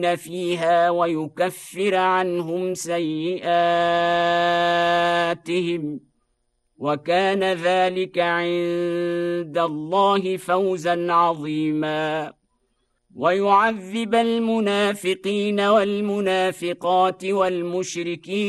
فيها ويكفر عنهم سيئاتهم، وكان ذلك عند الله فوزا عظيما. ويعذب المنافقين والمنافقات والمشركين